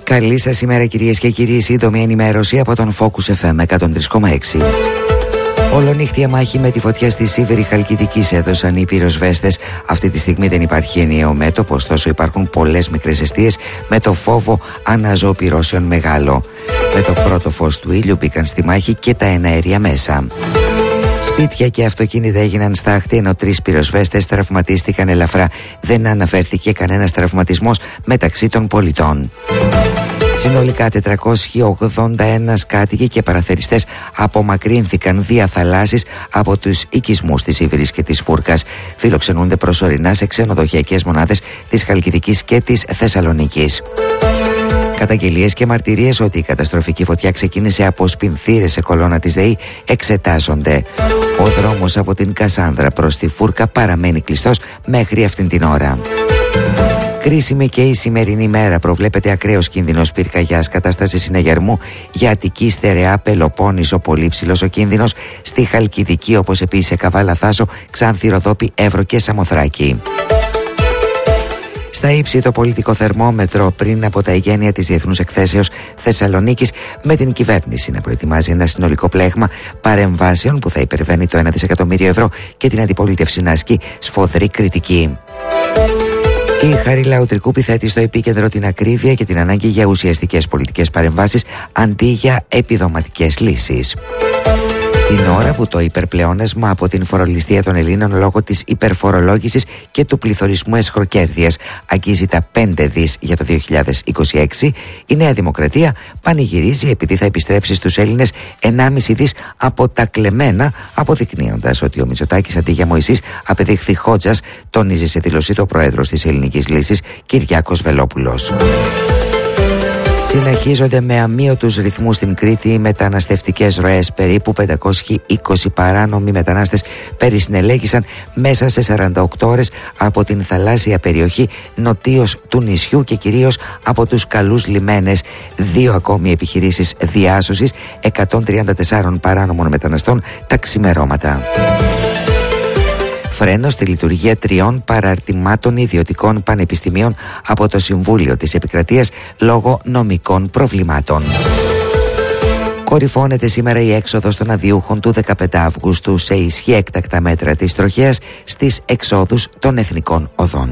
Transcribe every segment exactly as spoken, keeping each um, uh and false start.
Καλή σας ημέρα κυρίες και κύριοι, σύντομη ενημέρωση από τον Focus εφ εμ εκατόν τρία κόμμα έξι. Ολονύχτια μάχη με τη φωτιά στη Σίβηρη Χαλκιδικής έδωσαν οι πυροσβέστες. Αυτή τη στιγμή δεν υπάρχει ενιαίο μέτωπο, ωστόσο υπάρχουν πολλές μικρές εστίες με το φόβο αναζωοπυρώσεων μεγάλο. Με το πρώτο φως του ήλιου μπήκαν στη μάχη και τα εναέρια μέσα. Σπίτια και αυτοκίνητα έγιναν στάχτη, ενώ τρεις πυροσβέστες τραυματίστηκαν ελαφρά. Δεν αναφέρθηκε κανένας τραυματισμός μεταξύ των πολιτών. Συνολικά τετρακόσιοι ογδόντα ένα κάτοικοι και παραθεριστές απομακρύνθηκαν δια θαλάσσης από τους οικισμούς της Σίβηρης και της Φούρκας. Φιλοξενούνται προσωρινά σε ξενοδοχειακές μονάδες της Χαλκιδικής και της Θεσσαλονίκης. Καταγγελίες και μαρτυρίες ότι η καταστροφική φωτιά ξεκίνησε από σπινθήρες σε κολόνα της ΔΕΗ εξετάζονται. Ο δρόμος από την Κασάνδρα προς τη Φούρκα παραμένει κλειστός μέχρι αυτήν την ώρα. Κρίσιμη και η σημερινή μέρα, προβλέπεται ακραίος κίνδυνος πυρκαγιάς, κατάσταση συναγερμού για Αττική, Στερεά, Πελοπόννησο, πολύ ψηλός ο κίνδυνος στη Χαλκιδική, όπως επίσης σε Καβάλα, Θάσο, Ξάνθη, Ροδόπη, Εύρο και Σαμοθράκη. Στα ύψη το πολιτικό θερμόμετρο πριν από τα εγγένεια της Διεθνούς Εκθέσεως Θεσσαλονίκης, με την κυβέρνηση να προετοιμάζει ένα συνολικό πλέγμα παρεμβάσεων που θα υπερβαίνει το ένα δισεκατομμύριο ευρώ και την αντιπολίτευση να ασκεί σφοδρή κριτική. Η Χαρίλαου Τρικούπη θέτει στο επίκεντρο την ακρίβεια και την ανάγκη για ουσιαστικές πολιτικές παρεμβάσεις αντί για επιδοματικές λύσεις. Την ώρα που το υπερπλεόνασμα από την φορολιστία των Ελλήνων λόγω της υπερφορολόγησης και του πληθωρισμού εσχροκέρδειας αγγίζει τα πέντε δις για το δύο χιλιάδες είκοσι έξι, η Νέα Δημοκρατία πανηγυρίζει επειδή θα επιστρέψει στους Έλληνες ενάμιση δις από τα κλεμμένα, αποδεικνύοντας ότι ο Μητσοτάκης αντί για Μωυσής απεδείχθη Χότζας, τονίζει σε δήλωσή του ο πρόεδρος της Ελληνικής Λύσης Κυριάκος Βελόπουλος. Συνεχίζονται με αμύωτους ρυθμούς στην Κρήτη οι μεταναστευτικές ροές. Περίπου πεντακόσιοι είκοσι παράνομοι μετανάστες περισυνελέγησαν μέσα σε σαράντα οκτώ ώρες από την θαλάσσια περιοχή νοτίως του νησιού και κυρίως από τους καλούς λιμένες. Δύο ακόμη επιχειρήσεις διάσωσης εκατόν τριάντα τέσσερα παράνομων μεταναστών τα ξημερώματα. Φρένο στη λειτουργία τριών παραρτημάτων ιδιωτικών πανεπιστημίων από το Συμβούλιο της Επικρατείας λόγω νομικών προβλημάτων. Κορυφώνεται σήμερα η έξοδος των αδιούχων του δεκαπέντε Αυγούστου σε ισχύ έκτακτα μέτρα της τροχέας στις εξόδους των εθνικών οδών.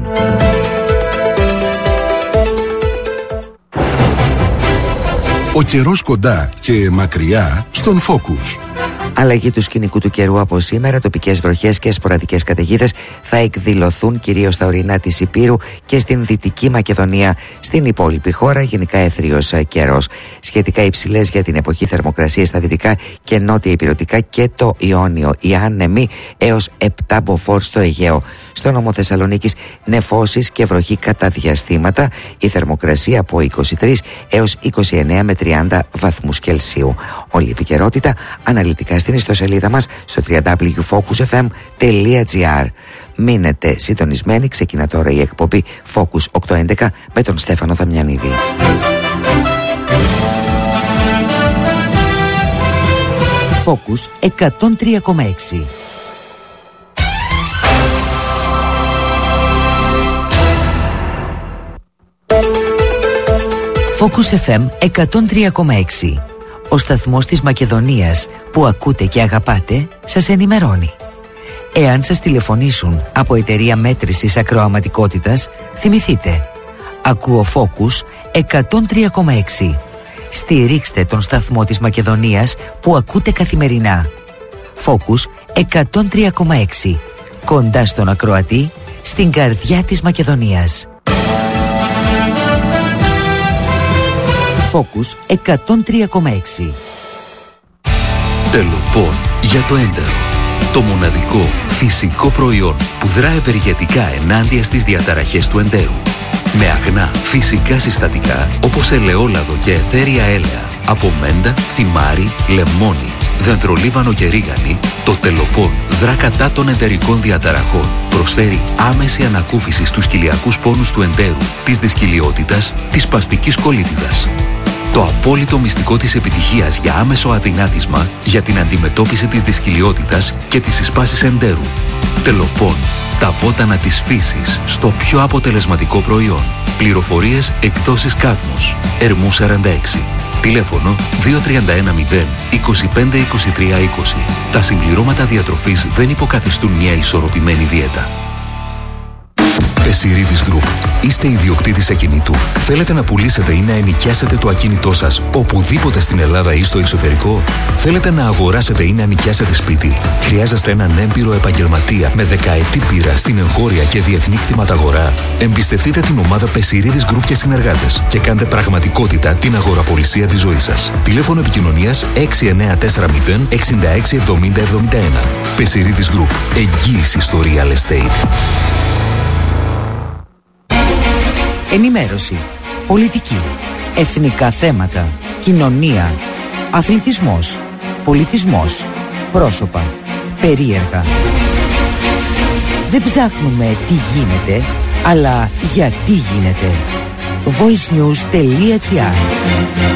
Ο καιρός κοντά και μακριά στον Focus. Αλλαγή του σκηνικού του καιρού από σήμερα, τοπικές βροχές και σποραδικές καταιγίδες θα εκδηλωθούν κυρίως στα ορεινά της Ηπείρου και στην Δυτική Μακεδονία. Στην υπόλοιπη χώρα γενικά έθριος καιρός. Σχετικά υψηλές για την εποχή θερμοκρασίες στα δυτικά και νότια ηπειρωτικά και το Ιόνιο, οι άνεμοι έως επτά μποφόρ στο Αιγαίο. Στο νόμο Θεσσαλονίκης νεφώσεις και βροχή κατά διαστήματα, η θερμοκρασία από είκοσι τρεις έως είκοσι εννέα με τριάντα βαθμούς Κελσίου. Όλη η επικαιρότητα αναλυτικά στην ιστοσελίδα μας στο double-u double-u double-u τελεία focus f m τελεία g r. Μείνετε συντονισμένοι, ξεκινά τώρα η εκπομπή Focus οκτακόσια έντεκα με τον Στέφανο Δαμιανίδη. Focus εκατόν τρία κόμμα έξι. Focus εφ εμ εκατόν τρία κόμμα έξι. Ο σταθμός της Μακεδονίας που ακούτε και αγαπάτε σας ενημερώνει. Εάν σας τηλεφωνήσουν από εταιρεία μέτρησης ακροαματικότητας, θυμηθείτε. Ακούω Focus εκατόν τρία κόμμα έξι. Στηρίξτε τον σταθμό της Μακεδονίας που ακούτε καθημερινά. Focus εκατόν τρία κόμμα έξι. Κοντά στον ακροατή, στην καρδιά της Μακεδονίας. Focus εκατόν τρία κόμμα έξι. Τελοπών για το έντερο. Το μοναδικό φυσικό προϊόν που δρά ευεργετικά ενάντια στις διαταραχές του εντέρου. Με αγνά φυσικά συστατικά όπως ελαιόλαδο και αιθέρια έλαια, από μέντα, θυμάρι, λεμόνι, δεντρολίβανο και ρίγανη, το Τελοπών δρά κατά των εντερικών διαταραχών. Προσφέρει άμεση ανακούφιση στους κοιλιακούς πόνους του εντέρου, της δυσκυλιότητας, της σπαστικής κολίτιδας. Το απόλυτο μυστικό της επιτυχίας για άμεσο αδυνάτισμα, για την αντιμετώπιση της δυσκολιότητας και της εισπάσης εντέρου. Τελοπών. Τα βότανα της φύσης στο πιο αποτελεσματικό προϊόν. Πληροφορίες εκδόσεις Κάθμος. Ερμού σαράντα έξι. Τηλέφωνο δύο τρία ένα μηδέν είκοσι πέντε είκοσι τρία είκοσι. Τα συμπληρώματα διατροφής δεν υποκαθιστούν μια ισορροπημένη δίαιτα. Πεσιρίδης Group. Είστε ιδιοκτήτης ακινήτου. Θέλετε να πουλήσετε ή να ενοικιάσετε το ακίνητό σας οπουδήποτε στην Ελλάδα ή στο εξωτερικό. Θέλετε να αγοράσετε ή να νοικιάσετε σπίτι. Χρειάζεστε έναν έμπειρο επαγγελματία με δεκαετή πείρα στην εγχώρια και διεθνή κτηματαγορά. Εμπιστευτείτε την ομάδα Πεσιρίδης Group και συνεργάτες και κάντε πραγματικότητα την αγοραπολισία της ζωής σας. Τηλέφωνο επικοινωνίας έξι εννέα τέσσερα μηδέν εξήντα έξι εβδομήντα εβδομήντα ένα. Πεσιρίδης Group. Εγγύηση στο real estate. Ενημέρωση, πολιτική, εθνικά θέματα, κοινωνία, αθλητισμός, πολιτισμός, πρόσωπα, περίεργα. Δεν ψάχνουμε τι γίνεται, αλλά γιατί γίνεται. voice news τελεία gr